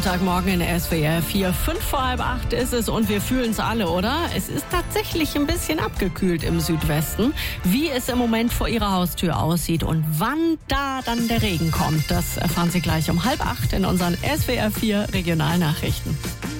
Morgen in SWR 4, 5 vor halb 8 ist es und wir fühlen es alle, oder? Es ist tatsächlich ein bisschen abgekühlt im Südwesten. Wie es im Moment vor Ihrer Haustür aussieht und wann da dann der Regen kommt, das erfahren Sie gleich um halb 8 in unseren SWR 4 Regionalnachrichten.